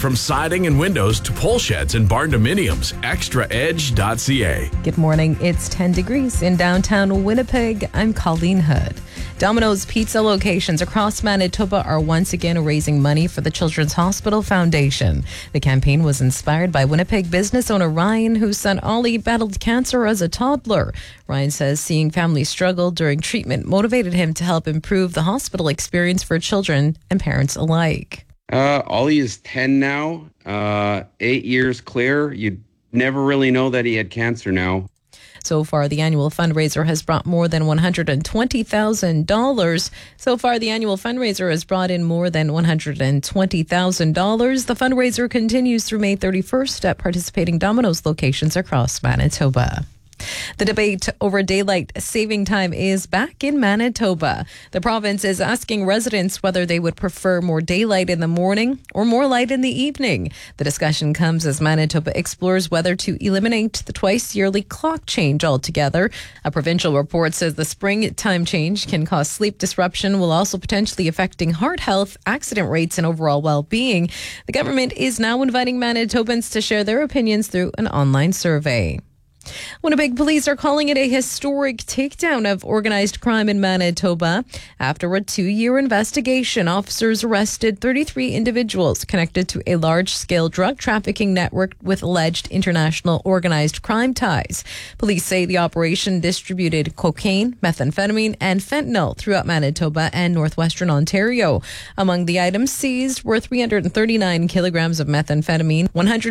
From siding and windows to pole sheds and barn dominiums, extraedge.ca. Good morning. It's 10 degrees in downtown Winnipeg. I'm Colleen Hood. Domino's Pizza locations across Manitoba are once again raising money for the Children's Hospital Foundation. The campaign was inspired by Winnipeg business owner Ryan, whose son Ollie battled cancer as a toddler. Ryan says seeing families struggle during treatment motivated him to help improve the hospital experience for children and parents alike. Ollie is 10 now, 8 years clear. You'd never really know that he had cancer now. So far, the annual fundraiser has brought more than $120,000. So far, the annual fundraiser has brought in more than $120,000. The fundraiser continues through May 31st at participating Domino's locations across Manitoba. The debate over daylight saving time is back in Manitoba. The province is asking residents whether they would prefer more daylight in the morning or more light in the evening. The discussion comes as Manitoba explores whether to eliminate the twice-yearly clock change altogether. A provincial report says the spring time change can cause sleep disruption while also potentially affecting heart health, accident rates, and overall well-being. The government is now inviting Manitobans to share their opinions through an online survey. Winnipeg police are calling it a historic takedown of organized crime in Manitoba. After a 2-year investigation, officers arrested 33 individuals connected to a large-scale drug trafficking network with alleged international organized crime ties. Police say the operation distributed cocaine, methamphetamine, and fentanyl throughout Manitoba and northwestern Ontario. Among the items seized were 339 kilograms of methamphetamine,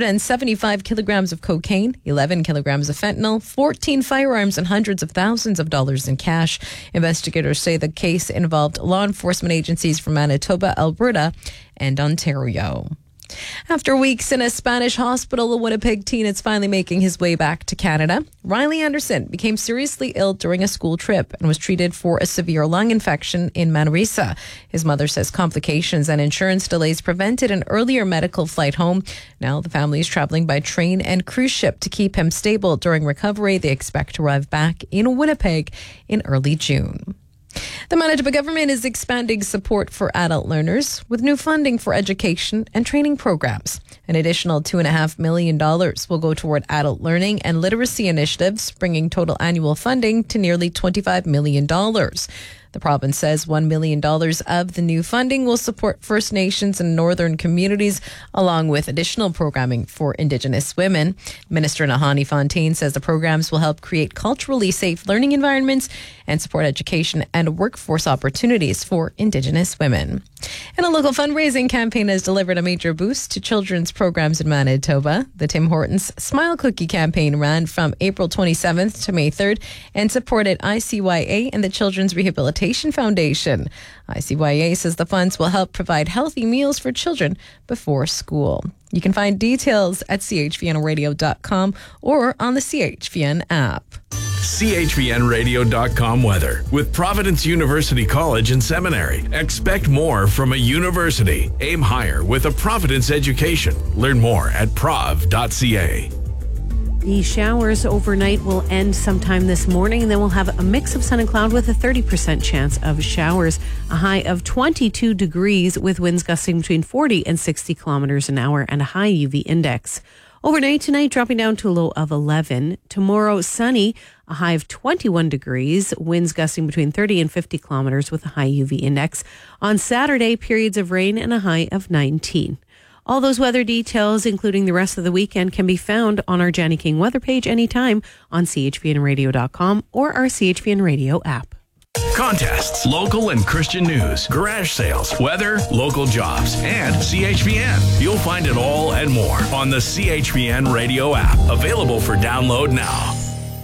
175 kilograms of cocaine, 11 kilograms of fentanyl, 14 firearms, and hundreds of thousands of dollars in cash. Investigators say the case involved law enforcement agencies from Manitoba, Alberta, and Ontario. After weeks in a Spanish hospital, a Winnipeg teen is finally making his way back to Canada. Riley Anderson became seriously ill during a school trip and was treated for a severe lung infection in Manresa. His mother says complications and insurance delays prevented an earlier medical flight home. Now the family is traveling by train and cruise ship to keep him stable during recovery. They expect to arrive back in Winnipeg in early June. The Manitoba government is expanding support for adult learners with new funding for education and training programs. An additional $2.5 million will go toward adult learning and literacy initiatives, bringing total annual funding to nearly $25 million. The province says $1 million of the new funding will support First Nations and northern communities, along with additional programming for Indigenous women. Minister Nahani Fontaine says the programs will help create culturally safe learning environments and support education and workforce opportunities for Indigenous women. And a local fundraising campaign has delivered a major boost to children's programs in Manitoba. The Tim Hortons Smile Cookie campaign ran from April 27th to May 3rd and supported ICYA and the Children's Rehabilitation Foundation. ICYA says the funds will help provide healthy meals for children before school. You can find details at chvnradio.com or on the CHVN app. CHVNradio.com weather. With Providence University College and Seminary. Expect more from a university. Aim higher with a Providence education. Learn more at prov.ca. The showers overnight will end sometime this morning, and then we'll have a mix of sun and cloud with a 30% chance of showers. A high of 22 degrees with winds gusting between 40 and 60 kilometers an hour and a high UV index. Overnight tonight, dropping down to a low of 11. Tomorrow, sunny, a high of 21 degrees, winds gusting between 30 and 50 kilometers with a high UV index. On Saturday, periods of rain and a high of 19. All those weather details, including the rest of the weekend, can be found on our Janny King weather page anytime on chvnradio.com or our CHVN Radio app. Contests, local and Christian news, garage sales, weather, local jobs, and CHVN. You'll find it all and more on the CHVN Radio app, available for download now.